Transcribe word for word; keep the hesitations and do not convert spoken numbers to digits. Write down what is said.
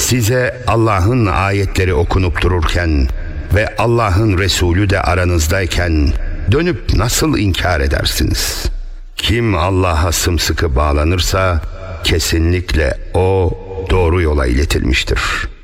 Size Allah'ın ayetleri okunup dururken ve Allah'ın Resulü de aranızdayken dönüp nasıl inkar edersiniz? Kim Allah'a sımsıkı bağlanırsa kesinlikle o doğru yola iletilmiştir.